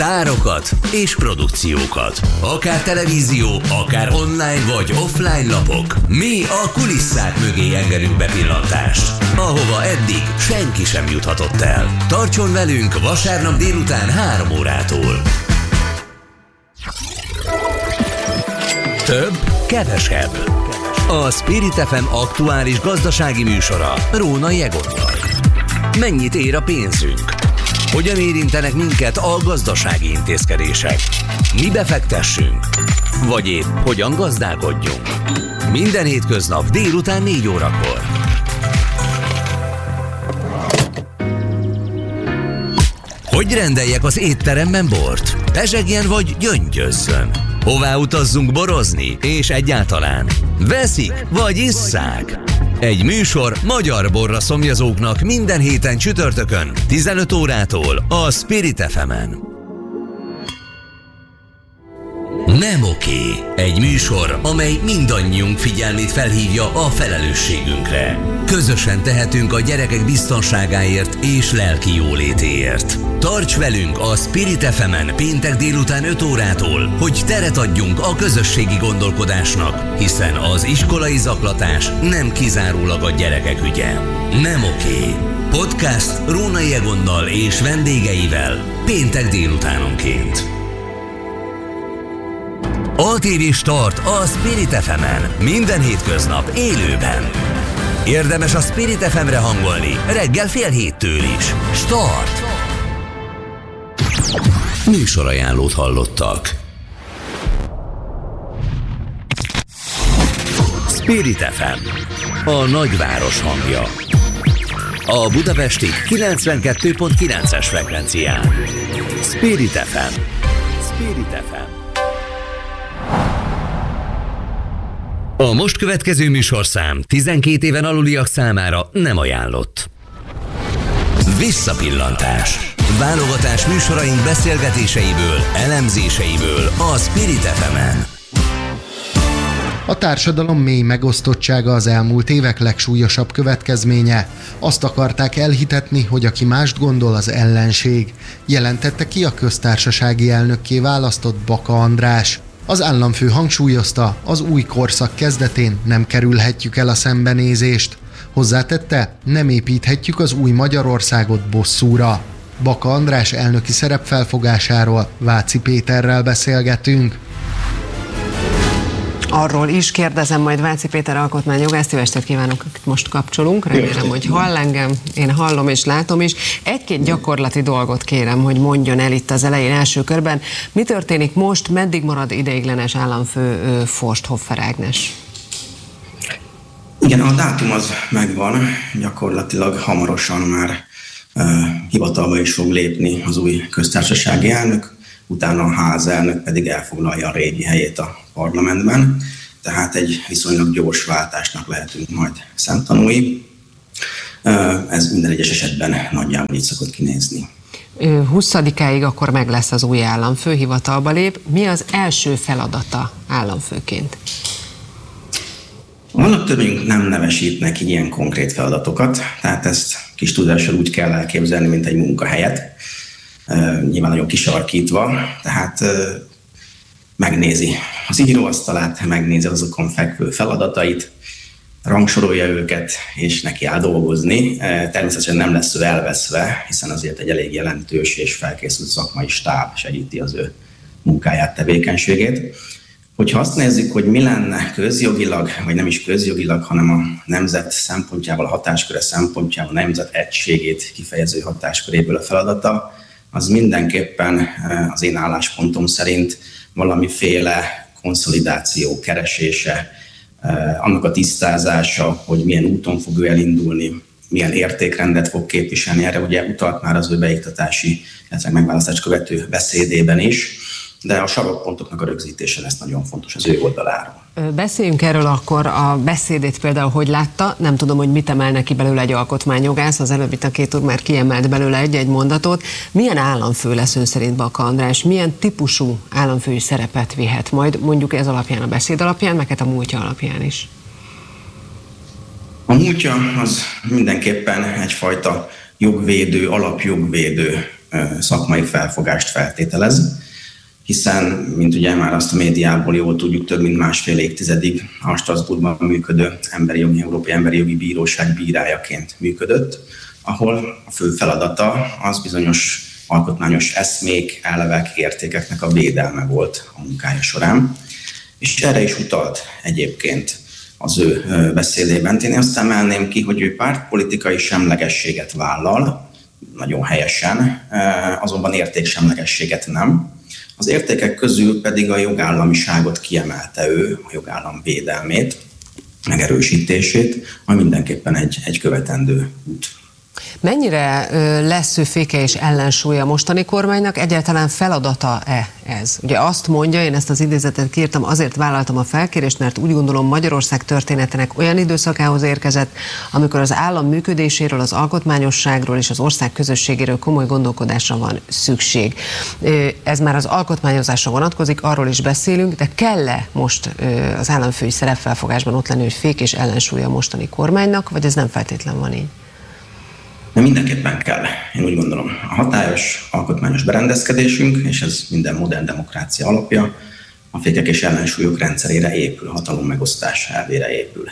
Tárokat és produkciókat. Akár televízió, akár online vagy offline lapok. Mi a kulisszák mögé engedünk bepillantást, ahova eddig senki sem juthatott el. Tartson velünk vasárnap délután 3 órától. Több, kevesebb. A Spirit FM aktuális gazdasági műsora Rónai Egonnal. Mennyit ér a pénzünk? Hogyan érintenek minket a gazdasági intézkedések? Mi befektessünk? Vagy épp hogyan gazdálkodjunk? Minden hétköznap délután 4 órakor. Hogy rendeljek az étteremben bort? Pezsegjen vagy gyöngyözzön? Hová utazzunk borozni? És egyáltalán veszik vagy isszák? Egy műsor magyar borra szomjazóknak minden héten csütörtökön 15 órától a Spirit FM-en. Nem oké. Egy műsor, amely mindannyiunk figyelmét felhívja a felelősségünkre. Közösen tehetünk a gyerekek biztonságáért és lelki jólétéért. Tarts velünk a Spirit FM-en péntek délután 5 órától, hogy teret adjunk a közösségi gondolkodásnak, hiszen az iskolai zaklatás nem kizárólag a gyerekek ügye. Nem oké. Podcast Rónai Egonnal és vendégeivel péntek délutánonként. ATV Start a Spirit FM-en minden hétköznap élőben. Érdemes a Spirit FM-re hangolni reggel 6:30 is. Start! Műsorajánlót hallottak. Spirit FM, a nagyváros hangja. A budapesti 92.9-es frekvencián. Spirit FM. Spirit FM. A most következő műsorszám 12 éven aluliak számára nem ajánlott. Visszapillantás. Válogatás műsoraink beszélgetéseiből, elemzéseiből a Spirit FM-en. A társadalom mély megosztottsága az elmúlt évek legsúlyosabb következménye. Azt akarták elhitetni, hogy aki mást gondol, az ellenség, jelentette ki a köztársasági elnökké választott Baka András. Az államfő hangsúlyozta, az új korszak kezdetén nem kerülhetjük el a szembenézést. Hozzátette, nem építhetjük az új Magyarországot bosszúra. Baka András elnöki szerepfelfogásáról Váci Péterrel beszélgetünk. Arról is kérdezem majd Váci Péter alkotmányjogászt. Jó estét kívánok, most kapcsolunk. Remélem, hogy hall engem. Én hallom és látom is. Egy-két gyakorlati dolgot kérem, hogy mondjon el itt az elején első körben. Mi történik most, meddig marad ideiglenes államfő Forsthoffer Ágnes? Igen, a dátum az megvan. Gyakorlatilag hamarosan már hivatalba is fog lépni az új köztársasági elnök, utána a házelnök pedig elfoglalja a régi helyét a parlamentben, tehát egy viszonylag gyors váltásnak lehetünk majd szemtanúi. Ez minden egyes esetben nagyjából így szokott kinézni. 20-áig akkor meg lesz az új államfő, hivatalba lép. Mi az első feladata államfőként? A alaptörvényünk nem nevesít neki ilyen konkrét feladatokat, tehát ezt kis tudással úgy kell elképzelni, mint egy munkahelyet. Nyilván nagyon kisarkítva, tehát megnézi az íróasztalát, megnézi azokon fekvő feladatait, rangsorolja őket, és neki áll dolgozni. Természetesen nem lesz ő elveszve, hiszen azért egy elég jelentős és felkészült szakmai stáb segíti az ő munkáját, tevékenységét. Hogyha azt nézzük, hogy mi lenne közjogilag, vagy nem is közjogilag, hanem a nemzet szempontjából, a hatásköre szempontjából, a nemzet egységét kifejező hatásköréből a feladata, az mindenképpen az én álláspontom szerint valamiféle konszolidáció keresése, annak a tisztázása, hogy milyen úton fog ő elindulni, milyen értékrendet fog képviselni. Erre ugye utalt már az ő beiktatási, illetve megválasztást követő beszédében is, de a sarokpontoknak a rögzítése lesz nagyon fontos az ő oldaláról. Beszéljünk erről akkor, a beszédét például hogy látta, nem tudom, hogy mit emel ki belőle egy alkotmányjogász, az előbb itt a két úr már kiemelt belőle egy-egy mondatot. Milyen államfő lesz ön szerint Baka András? Milyen típusú államfői szerepet vihet majd, mondjuk ez alapján, a beszéd alapján, meg hát a múltja alapján is? A múltja az mindenképpen egyfajta jogvédő, alapjogvédő szakmai felfogást feltételez, hiszen, mint ugye már azt a médiából jól tudjuk, több mint másfél évtizedig a Strasbourgban működő Európai Emberi Jogi Bíróság bírájaként működött, ahol a fő feladata az bizonyos alkotmányos eszmék, elvek, értékeknek a védelme volt a munkája során. És erre is utalt egyébként az ő beszédében. Én azt emelném ki, hogy ő pártpolitikai semlegességet vállal, nagyon helyesen, azonban értéksemlegességet nem. Az értékek közül pedig a jogállamiságot kiemelte ő, a jogállam védelmét, megerősítését, ami mindenképpen egy követendő út. Mennyire lesz ő féke és ellensúlya mostani kormánynak, egyáltalán feladata-e ez? Ugye azt mondja, én ezt az idézetet kiírtam, azért vállaltam a felkérést, mert úgy gondolom Magyarország történetének olyan időszakához érkezett, amikor az állam működéséről, az alkotmányosságról és az ország közösségéről komoly gondolkodásra van szükség. Ez már az alkotmányozásra vonatkozik, arról is beszélünk, de kell-e most az államfői szerepfelfogásban ott lenni, hogy fék és ellensúlya mostani kormánynak, vagy ez nem feltétlen van így? De mindenképpen kell, én úgy gondolom. A hatályos alkotmányos berendezkedésünk, és ez minden modern demokrácia alapja, a fékek és ellensúlyok rendszerére épül, a hatalom megosztás elvére épül.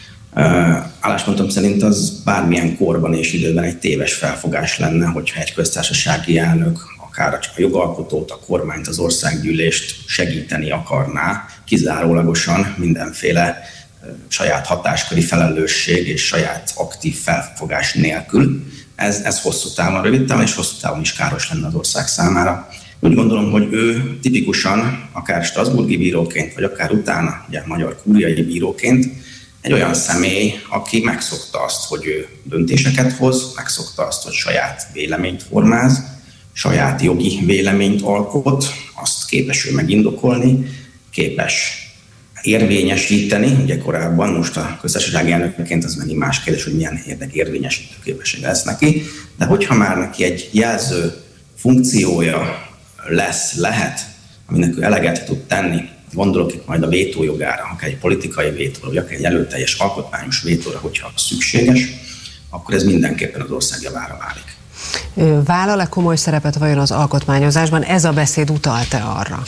Álláspontom szerint az bármilyen korban és időben egy téves felfogás lenne, hogyha egy köztársasági elnök, akár csak a jogalkotót, a kormányt, az országgyűlést segíteni akarná, kizárólagosan mindenféle saját hatásköri felelősség és saját aktív felfogás nélkül. Ez hosszú távon, rövid távon és hosszú távon is káros lenne az ország számára. Úgy gondolom, hogy ő tipikusan, akár strasbourgi bíróként, vagy akár utána, ugye magyar kúriai bíróként, egy olyan személy, aki megszokta azt, hogy ő döntéseket hoz, megszokta azt, hogy saját véleményt formáz, saját jogi véleményt alkot, azt képes ő megindokolni, képes érvényesíteni, ugye korábban, most a köztársasági elnökként az megint más kérdés, hogy milyen érdekérvényesítő képessége lesz neki, de hogyha már neki egy jelző funkciója lehet, aminek ő eleget tud tenni, gondolok itt majd a vétójogára, akár egy politikai vétóra, vagy akár egy előteljes alkotmányos vétóra, hogyha szükséges, akkor ez mindenképpen az ország javára válik. Vállal-e komoly szerepet vajon az alkotmányozásban? Ez a beszéd utalt-e arra?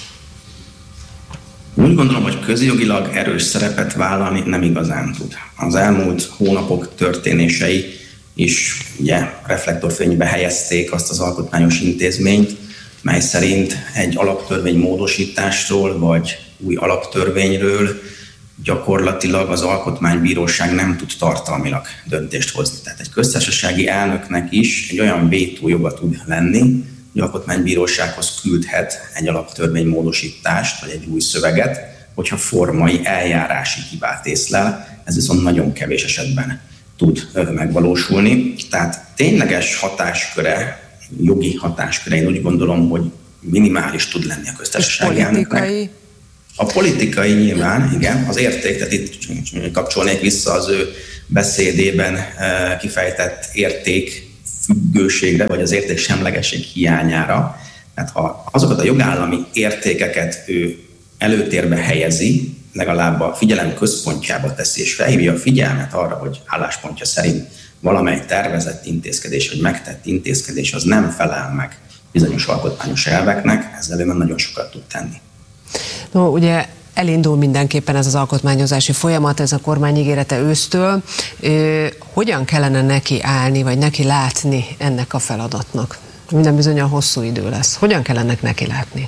Úgy gondolom, hogy közjogilag erős szerepet vállalni nem igazán tud. Az elmúlt hónapok történései is ugye reflektorfénybe helyezték azt az alkotmányos intézményt, mely szerint egy alaptörvény módosításról vagy új alaptörvényről gyakorlatilag az alkotmánybíróság nem tud tartalmilag döntést hozni. Tehát egy köztársasági elnöknek is egy olyan vétójoga tud lenni, hogy alkotmánybírósághoz küldhet egy alaptörvénymódosítást, vagy egy új szöveget, hogyha formai eljárási hibát észlel, ez viszont nagyon kevés esetben tud megvalósulni. Tehát tényleges hatásköre, jogi hatásköre, én úgy gondolom, hogy minimális tud lenni a köztársasági elnöknek. A politikai nyilván, igen, az érték, tehát itt kapcsolnék vissza az ő beszédében kifejtett értékfüggőségre, vagy az értéksemlegesség hiányára. Tehát ha azokat a jogállami értékeket ő előtérbe helyezi, legalább a figyelem központjába teszi, és felhívja a figyelmet arra, hogy álláspontja szerint valamely tervezett intézkedés, vagy megtett intézkedés az nem felel meg bizonyos alkotmányos elveknek, ezzel ő nagyon sokat tud tenni. No, ugye elindul mindenképpen ez az alkotmányozási folyamat, ez a kormány ígérete ősztől. Hogyan kellene neki állni, vagy neki látni ennek a feladatnak? Minden bizonnyal hosszú idő lesz. Hogyan kellene neki látni?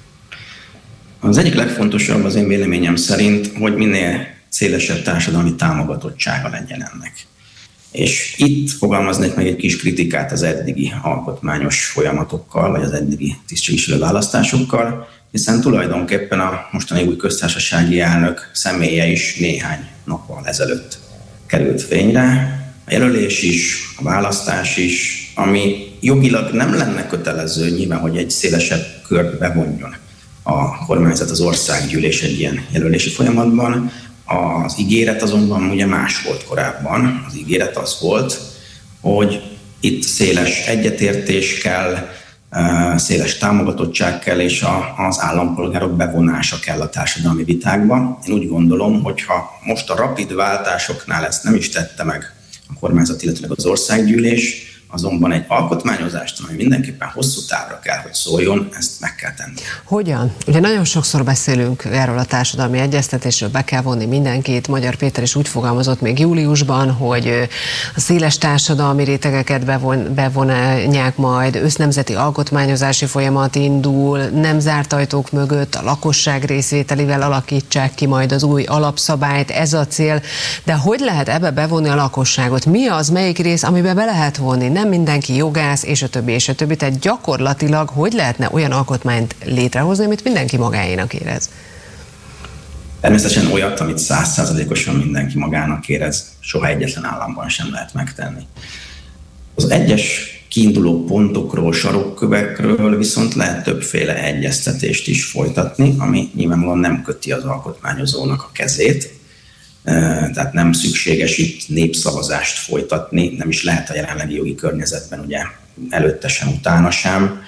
Az egyik legfontosabb az én véleményem szerint, hogy minél szélesebb társadalmi támogatottsága legyen ennek. És itt fogalmaznék meg egy kis kritikát az eddigi alkotmányos folyamatokkal, vagy az eddigi tisztségviselő választásokkal, hiszen tulajdonképpen a mostani új köztársasági elnök személye is néhány nappal ezelőtt került fényre. A jelölés is, a választás is, ami jogilag nem lenne kötelező nyilván, hogy egy szélesebb kört bevonjon a kormányzat, az országgyűlés egy ilyen jelölési folyamatban. Az ígéret azonban ugye más volt korábban. Az ígéret az volt, hogy itt széles egyetértés kell, széles támogatottság kell, és az állampolgárok bevonása kell a társadalmi vitákba. Én úgy gondolom, hogy ha most a rapid váltásoknál ezt nem is tette meg a kormányzat, illetve az országgyűlés, azonban egy alkotmányozást, ami mindenképpen hosszú távra kell, hogy szóljon, ezt meg kell tenni. Hogyan? Ugye nagyon sokszor beszélünk erről a társadalmi egyeztetésről, be kell vonni mindenkit. Magyar Péter is úgy fogalmazott még júliusban, hogy a széles társadalmi rétegeket bevonják majd, össznemzeti alkotmányozási folyamat indul, nem zárt ajtók mögött, a lakosság részvételével alakítsák ki majd az új alapszabályt, ez a cél. De hogy lehet ebbe bevonni a lakosságot? Mi az, melyik rész, amiben be lehet vonni? Nem mindenki jogász, és a többi, és a többi. Tehát gyakorlatilag hogy lehetne olyan alkotmányt létrehozni, amit mindenki magáénak érez? Természetesen olyat, amit 100%-osan mindenki magának érez, soha egyetlen államban sem lehet megtenni. Az egyes kiinduló pontokról, sarokkövekről viszont lehet többféle egyeztetést is folytatni, ami nyilvánvalóan nem köti az alkotmányozónak a kezét, tehát nem szükséges itt népszavazást folytatni, nem is lehet a jelenlegi jogi környezetben, ugye előtte sem, utána sem,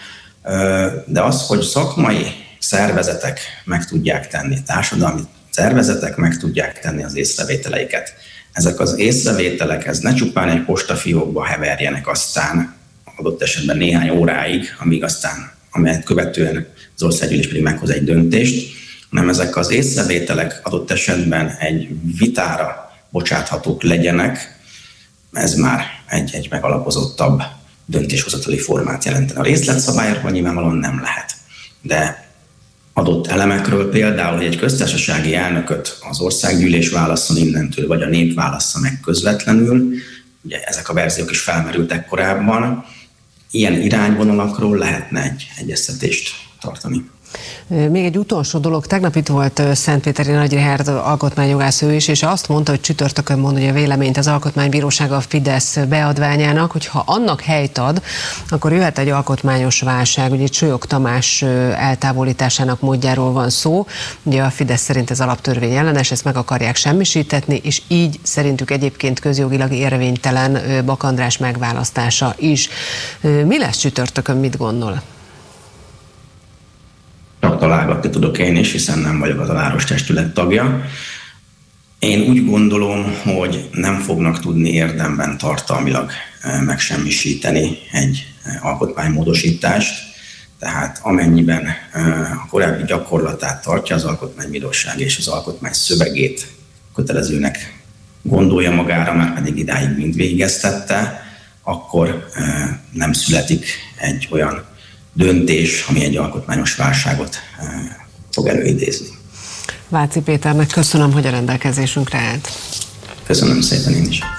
de az, hogy szakmai szervezetek meg tudják tenni, társadalmi szervezetek meg tudják tenni az észrevételeiket. Ezek az észrevételek, ez ne csupán egy postafiókba heverjenek aztán adott esetben néhány óráig, amelyet követően az országgyűlés pedig meghoz egy döntést, hanem ezek az észrevételek adott esetben egy vitára bocsáthatók legyenek, ez már egy megalapozottabb döntéshozatali formát jelentene. A részletszabályokban nyilvánvalóan nem lehet, de adott elemekről például, hogy egy köztársasági elnököt az országgyűlés válasszon innentől, vagy a nép válassza meg közvetlenül, ugye ezek a verziók is felmerültek korábban, ilyen irányvonalakról lehetne egy egyeztetést tartani. Még egy utolsó dolog, tegnap itt volt Szentpéteri Nagy Richárd alkotmányjogász ő is, és azt mondta, hogy csütörtökön mond ugye véleményt az Alkotmánybíróság a Fidesz beadványának, hogy ha annak helyt ad, akkor jöhet egy alkotmányos válság. Ugye Csolyog Tamás eltávolításának módjáról van szó, ugye a Fidesz szerint ez alaptörvény ellenes, ezt meg akarják semmisítetni, és így szerintük egyébként közjogilag érvénytelen Bak András megválasztása is. Mi lesz csütörtökön, mit gondol? Csak találgatni tudok én is, hiszen nem vagyok az a várostestület tagja. Én úgy gondolom, hogy nem fognak tudni érdemben tartalmilag megsemmisíteni egy alkotmánymódosítást, tehát amennyiben a korábbi gyakorlatát tartja az Alkotmánybíróság és az alkotmány szövegét kötelezőnek gondolja magára, már pedig idáig mind végeztette, akkor nem születik egy olyan döntés, ami egy alkotmányos válságot fog előidézni. Váci Péternek köszönöm, hogy a rendelkezésünkre állt. Köszönöm szépen én is.